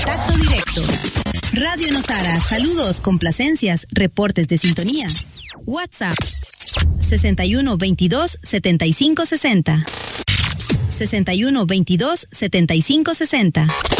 contacto directo. Radio Nosara, saludos, complacencias, reportes de sintonía. WhatsApp 61 22 75 60. 61 22 75 60.